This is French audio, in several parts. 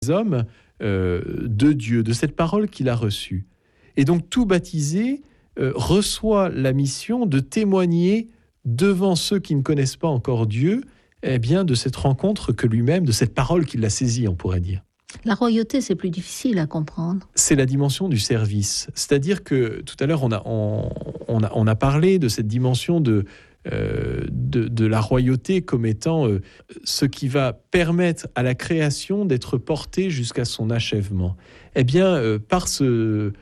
hommes de Dieu, de cette parole qu'il a reçue. Et donc tout baptisé reçoit la mission de témoigner devant ceux qui ne connaissent pas encore Dieu, eh bien, de cette rencontre que lui-même, de cette parole qu'il a saisie, on pourrait dire. La royauté, c'est plus difficile à comprendre. C'est la dimension du service. C'est-à-dire que tout à l'heure, on a parlé de cette dimension de la royauté comme étant ce qui va permettre à la création d'être portée jusqu'à son achèvement. Eh bien, par cette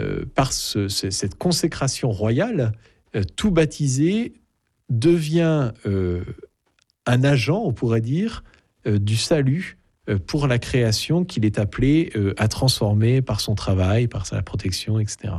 consécration royale, tout baptisé devient un agent, on pourrait dire, du salut pour la création qu'il est appelé à transformer par son travail, par sa protection, etc.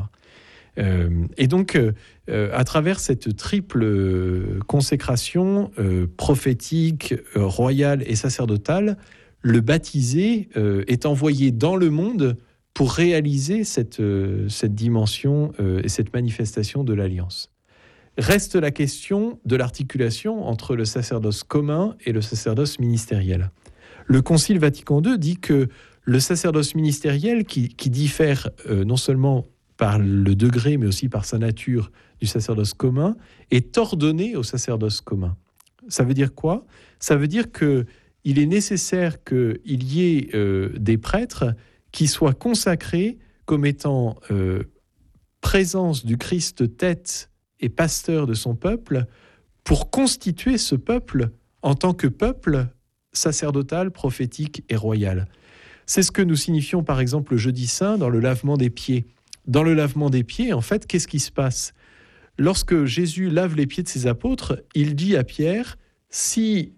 Et donc, à travers cette triple consécration prophétique, royale et sacerdotale, le baptisé est envoyé dans le monde pour réaliser cette dimension et cette manifestation de l'alliance. Reste la question de l'articulation entre le sacerdoce commun et le sacerdoce ministériel. Le Concile Vatican II dit que le sacerdoce ministériel, qui diffère non seulement par le degré, mais aussi par sa nature du sacerdoce commun, est ordonné au sacerdoce commun. Ça veut dire quoi ? Ça veut dire qu'il est nécessaire qu'il y ait des prêtres qui soient consacrés comme étant présence du Christ tête et pasteur de son peuple, pour constituer ce peuple en tant que peuple sacerdotal, prophétique et royal. C'est ce que nous signifions par exemple le jeudi saint dans le lavement des pieds. Dans le lavement des pieds, en fait, qu'est-ce qui se passe ? Lorsque Jésus lave les pieds de ses apôtres, il dit à Pierre, si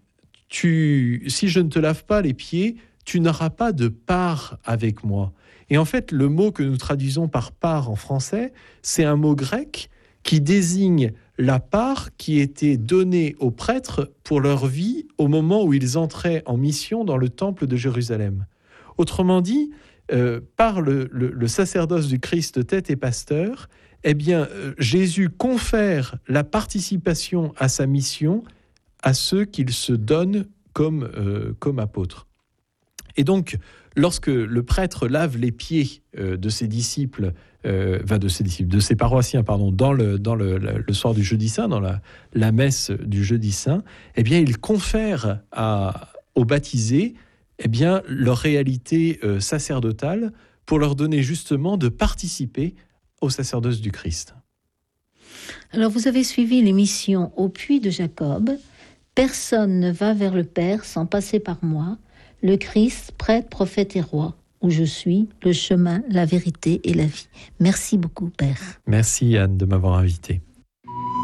je ne te lave pas les pieds, tu n'auras pas de part avec moi. Et en fait, le mot que nous traduisons par part en français, c'est un mot grec qui désigne la part qui était donnée aux prêtres pour leur vie au moment où ils entraient en mission dans le temple de Jérusalem. Autrement dit, par le sacerdoce du Christ tête et pasteur, eh bien, Jésus confère la participation à sa mission à ceux qu'il se donne comme apôtres. Et donc, lorsque le prêtre lave les pieds de ses disciples, de ses paroissiens, dans le soir du jeudi saint, dans la messe du jeudi saint, eh bien, il confère aux baptisés leur réalité sacerdotale pour leur donner justement de participer au sacerdoce du Christ. Alors, vous avez suivi l'émission Au puits de Jacob. Personne ne va vers le Père sans passer par moi. Le Christ, prêtre, prophète et roi, où je suis, le chemin, la vérité et la vie. Merci beaucoup, Père. Merci, Anne, de m'avoir invité.